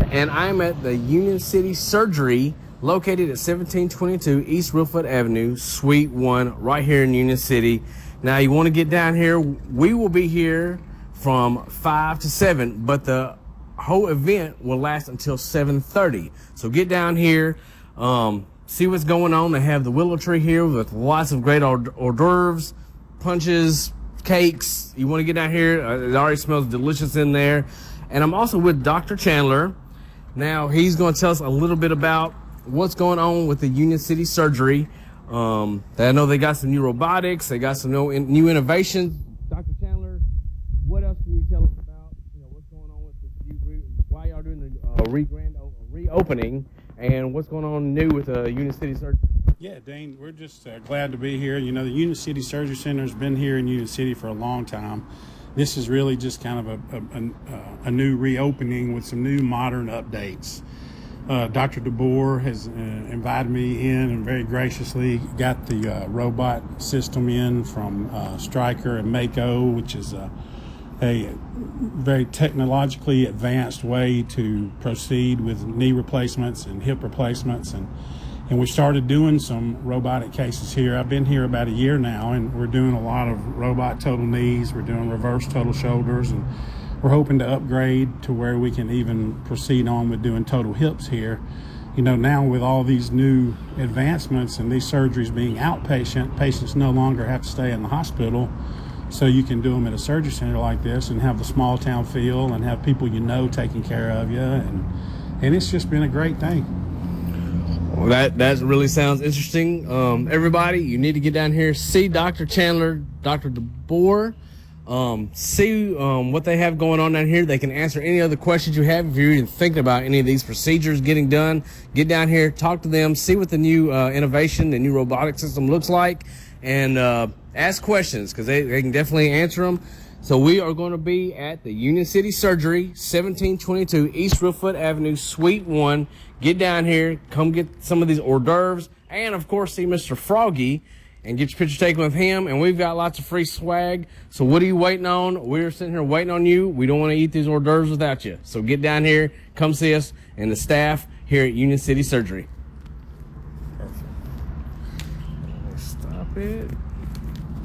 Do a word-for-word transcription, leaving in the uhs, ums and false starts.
and I'm at the Union City Surgery, located at seventeen twenty-two East Reelfoot Avenue, Suite one, right here in Union City. Now, you want to get down here, we will be here from five to seven, but the whole event will last until seven thirty. So get down here, um, see what's going on. They have the willow tree here with lots of great hors d'oeuvres, punches, cakes. You want to get down here, uh, it already smells delicious in there. And I'm also with Doctor Chandler. Now, he's going to tell us a little bit about what's going on with the Union City Surgery. Um, I know they got some new robotics, they got some new, in, new innovations. Doctor Chandler, what else can you tell us about, you know, what's going on with the, why y'all doing the uh, re-grand reopening, and what's going on new with the uh, Union City Surgery? Yeah, Dane, we're just uh, glad to be here. You know, the Union City Surgery Center has been here in Union City for a long time. This is really just kind of a, a, a, a new reopening with some new modern updates. Uh, Doctor DeBoer has uh, invited me in and very graciously got the uh, robot system in from uh, Stryker and Mako, which is a, a very technologically advanced way to proceed with knee replacements and hip replacements. And, and we started doing some robotic cases here. I've been here about a year now, and we're doing a lot of robot total knees. We're doing reverse total shoulders, and we're hoping to upgrade to where we can even proceed on with doing total hips here. You know, now with all these new advancements and these surgeries being outpatient, patients no longer have to stay in the hospital. So you can do them at a surgery center like this and have the small town feel and have people you know taking care of you. And, and it's just been a great thing. Well, that, that really sounds interesting. Um, everybody, you need to get down here, see Doctor Chandler, Doctor DeBoer. Um, see um, what they have going on down here. They can answer any other questions you have. If you're even thinking about any of these procedures getting done, get down here, talk to them, see what the new uh, innovation, the new robotic system looks like, and uh, ask questions, because they, they can definitely answer them. So we are going to be at the Union City Surgery, seventeen twenty-two East Reelfoot Avenue, Suite one. Get down here, come get some of these hors d'oeuvres, and of course see Mister Froggy and get your picture taken with him. And we've got lots of free swag. So what are you waiting on? We're sitting here waiting on you. We don't want to eat these hors d'oeuvres without you. So get down here, come see us and the staff here at Union City Surgery. Perfect. Stop it.